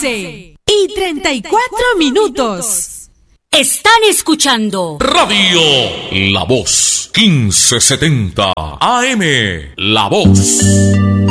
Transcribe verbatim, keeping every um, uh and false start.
once y treinta y cuatro minutos. Están escuchando Radio La Voz, quince setenta A M. La Voz.